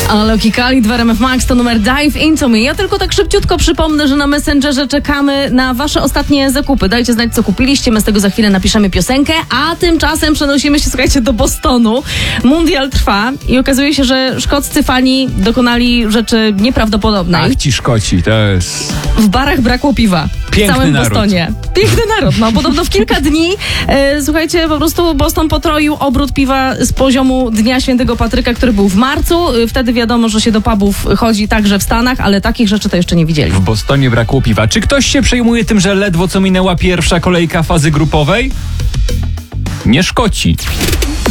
Alok Khalid w RMF Max to numer Dive Into Me. Ja tylko tak szybciutko przypomnę, że na Messengerze czekamy na wasze ostatnie zakupy. Dajcie znać, co kupiliście, my z tego za chwilę napiszemy piosenkę, a tymczasem przenosimy się, słuchajcie, do Bostonu. Mundial trwa i okazuje się, że szkoccy fani dokonali rzeczy nieprawdopodobnej. Ach, ci Szkoci, to jest... W barach brakło piwa. Piękny w całym naród. Bostonie. Piękny naród, no. Podobno w kilka dni, słuchajcie, po prostu Boston potroił obrót piwa z poziomu Dnia Świętego Patryka, który był w marcu. Wtedy wiadomo, że się do pubów chodzi także w Stanach, ale takich rzeczy to jeszcze nie widzieli. W Bostonie brakło piwa. Czy ktoś się przejmuje tym, że ledwo co minęła pierwsza kolejka fazy grupowej? Nie Szkoci.